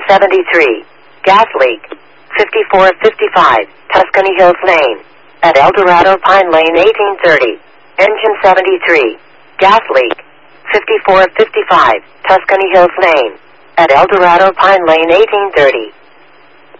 73. Gas leak. 5455. Tuscany Hills Lane. At El Dorado Pine Lane 1830. Engine 73. Gas leak. 5455. Tuscany Hills Lane. At El Dorado Pine Lane 1830.